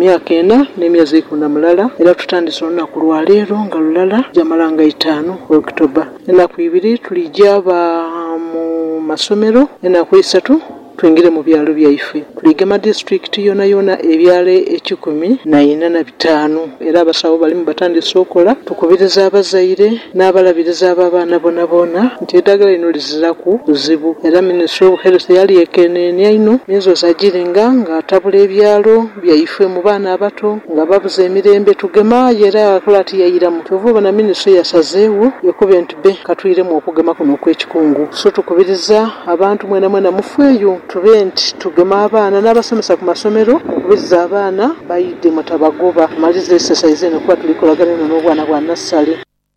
myaka 4 n'emyezi 10 era tutandise olunaku lwa leero nga lulala jamalanga 5 Oktoba. Ennaku 2 tulijja mu masomero, ennaku 3 twingire mu byalo byaife. Tuligema district yona ebyalo 145 era abasawo balimu batandise okola. Tukubiriza abazaire n'abalabiriza abaana bonna nti eddagala lino liziraku buzibu era Ministry of Health yali ekenenya ino nizo zagiringa nga atabula ebyalo byaife mu baana abato nga babuza emirembe. Tugema era akolati yayiramu tuvuba na Ministry yasazeewo yekubye nti katwire mu okugema kuno kw'ekikungu. So tukubiriza abantu mwena mufeeyo tube nti tugema abaana n'abasomesa ku masomero okubiriza abaana bayidde mutabagoba malize exercise eno kuba tulikolagana n'obwana bwa nassale.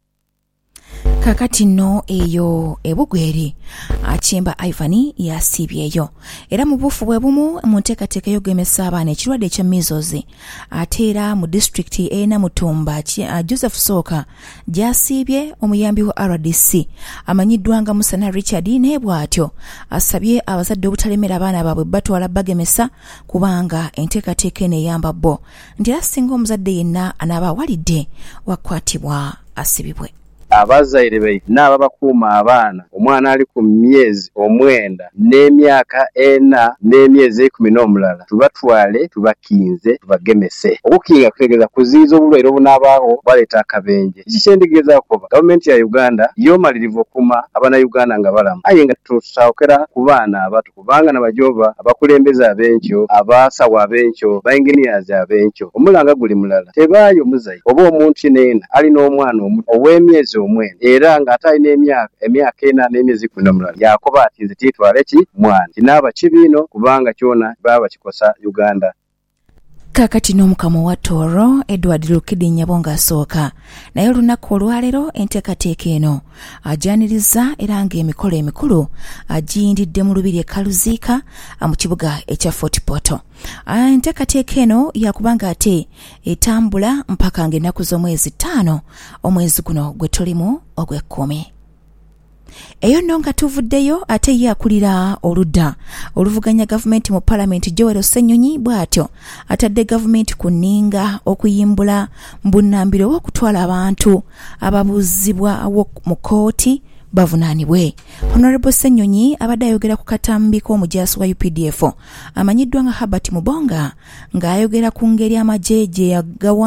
Kakati no eyo ebugweri Achimba Ivani yasibyeyo era mu bufu bwe bumu mu nteekateeka y'okugemesa abaana ekirwadde ekya measles ate era mu district ena Mutumba Joseph Soka gyasibye omuyambi wa RDC amanyiddwa nga Musana Richard ne bw'atyo asabye abazadde obutalemera abaana baabwe batwala bagemesa kubanga enteekateeka eno eyamba bo nti era singa omuzadde yenna anaabawalidde wakwatibwa asibibwe. Abazaire be n'ababakuuma abaana omwana ali ku myezi 9 n'emyaka 4 n'emyezi 10 tubatwale tubakinze tubagemese. Okukinga kutegeeza kuziiza obulwaire obunaabaawo baleeta akabenje. Kiki kyendigeeza kuba gavumenti ya Uganda yomalirivu okuma abaana Uganda nga balamu aye nga tusaawukira ku baana abato kubanga nabajoba abakulembeze abenkyo abasawo abenkyo baengineers abenkyo omulanga guli mulala tebaayo omuzaire oba omuntu neena alina omwana ow'emyezi omwene era nga atalina emyaka 4 n'emyezi 10 yakoba ati nze titwale ki mwana kinaaba kibiino kubanga kyona baba kikosa Uganda. Kakati n'omukamo wa Toro Edward Lukidi Nyabonga asooka naye olunaku olwaleero enteekateeka eno ajaniriza era ng'emikolo emikulu agiyindidde mu lubiri e Kaluziika mu kibuga ekya Fort Portal. Enteekateeka eno yakubanga ate etambula mpaka ng'ennaku z'omwezi 5 omwezi guno gwe tulimu ogw'ekkumi. Eyo nno nga tuvuddeyo ate yakulira oludda oluvuganya gavumenti mu Parliament Joel Ssenyonyi bw'atyo atadde gavumenti ku nninga okuyimbula mbunnambiro w'okutwala abantu ababuuzibwa mu kooti bavunaanibwe. Honorable Ssenyonyi abadde ayogera ku katambi k'omujaasi wa UPDF amanyiddwa nga Herbert Mubonga ng'ayogera ku ngeri amagye gye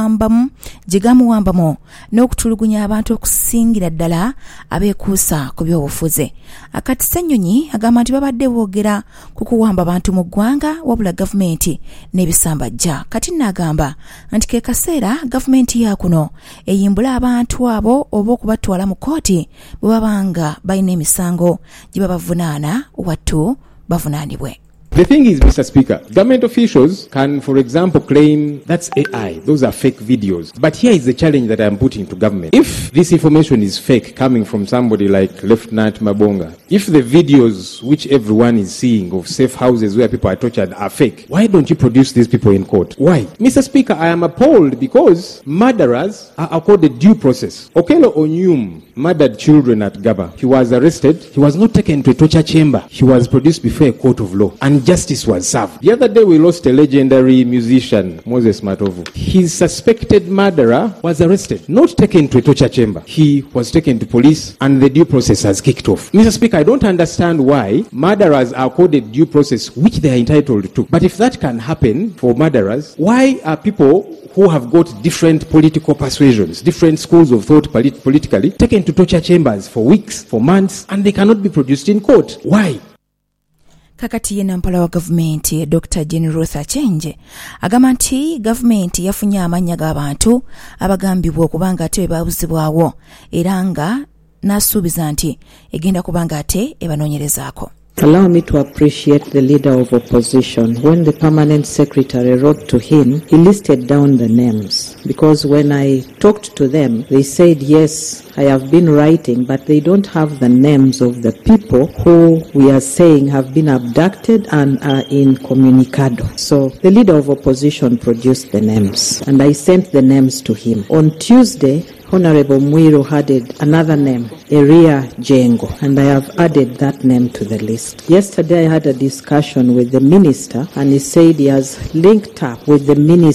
gamuwambamu n'okutulugunya abantu okusingira ddala abeekuusa ku by'obufuzi. Akati Ssenyonyi agamba nti babadde boogera ku kuwamba abantu mu ggwanga wabula gavumenti n'ebisambajja. Kati n'agamba nti ke kaseera gavumenti yakuno eyimbula abantu abo oba okubatwala mu kooti bwe babanga bayina emisango gye babavunaana wattu bavunaanibwe. The thing is, Mr. Speaker, government officials can, for example, claim that's AI. Those are fake videos. But here is the challenge that I'm putting to government. If this information is fake coming from somebody like Lieutenant Mabonga, if the videos which everyone is seeing of safe houses where people are tortured are fake, why don't you produce these people in court? Why? Mr. Speaker, I am appalled because murderers are accorded due process. Okello Onyum murdered children at Gaba. He was arrested. He was not taken to a torture chamber. He was produced before a court of law. And justice was served. The other day we lost a legendary musician, Moses Matovu. His suspected murderer was arrested, not taken to a torture chamber. He was taken to police and the due process has kicked off. Mr. Speaker, I don't understand why murderers are accorded due process which they are entitled to. But if that can happen for murderers, why are people who have got different political persuasions, different schools of thought politically, taken to torture chambers for weeks, for months, and they cannot be produced in court? Why? Kakati ye nampala wa gavumenti Dr. Jane Ruth Achenje agamba nti gavumenti yafunye amanya g'abantu abagambibwa okubanga ate bebaabuzibwawo era nga n'asuubiza nti egenda kubanga ate ebanoonyerezaako. Allow me to appreciate the leader of opposition. When the permanent secretary wrote to him, he listed down the names. Because when I talked to them, they said, yes, I have been writing, but they don't have the names of the people who we are saying have been abducted and are incommunicado. So the leader of opposition produced the names, and I sent the names to him. On Tuesday, Honorable Mwiru added another name, Eria Jengo, and I have added that name to the list. Yesterday I had a discussion with the minister and he said he has linked up with the minister